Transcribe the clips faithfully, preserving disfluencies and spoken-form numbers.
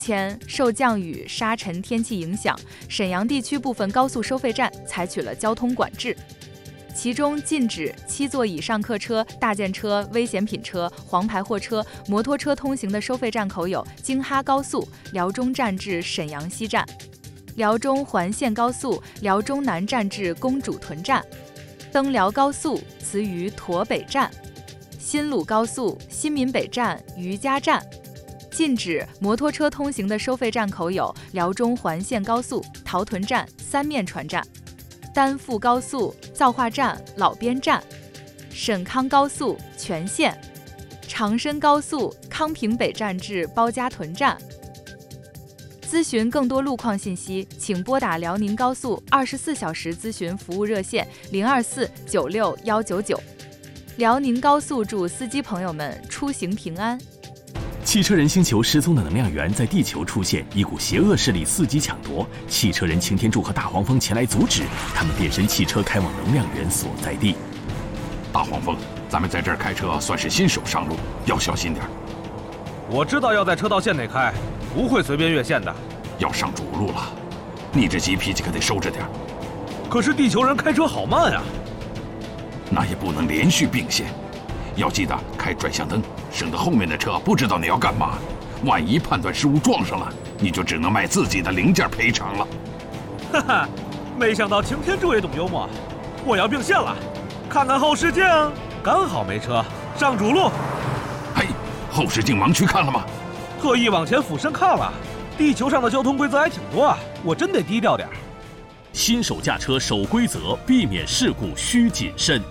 前受降雨、沙尘天气影响，沈阳地区部分高速收费站采取了交通管制，其中禁止七座以上客车、大件车、危险品车、黄牌货车、摩托车通行的收费站口有京哈高速辽中站至沈阳西站、辽中环线高速辽中南站至公主屯站、登辽高速慈鱼驼北站、新鲁高速新民北站余家站。禁止摩托车通行的收费站口有辽中环线高速陶屯站三面船站、丹阜高速造化站老边站、沈康高速全线、长深高速康平北站至包家屯站。咨询更多路况信息，请拨打辽宁高速二十四小时咨询服务热线零二四九六幺九九。辽宁高速祝司机朋友们出行平安。 汽车人星球失踪的能量源在地球出现，一股邪恶势力伺机抢夺。汽车人擎天柱和大黄蜂前来阻止，他们变身汽车开往能量源所在地。 大黄蜂，咱们在这儿开车算是新手上路，要小心点。 我知道要在车道线内开，不会随便越线的。 要上主路了，你这急脾气可得收着点。 可是地球人开车好慢啊。 那也不能连续并线，要记得开转向灯，省得后面的车不知道你要干嘛。万一判断失误撞上了，你就只能卖自己的零件赔偿了。 哈哈，没想到擎天柱也懂幽默。我要并线了，看看后视镜，刚好没车，上主路。 嘿，后视镜盲区看了吗？ 特意往前俯身看了。地球上的交通规则还挺多啊，我真得低调点。 新手驾车守规则，避免事故需谨慎。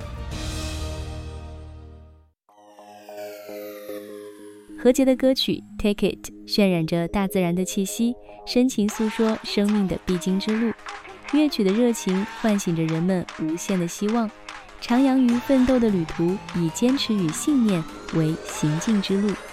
何洁的歌曲《Take It》渲染着大自然的气息，深情诉说生命的必经之路。乐曲的热情唤醒着人们无限的希望。徜徉于奋斗的旅途，以坚持与信念为行进之路。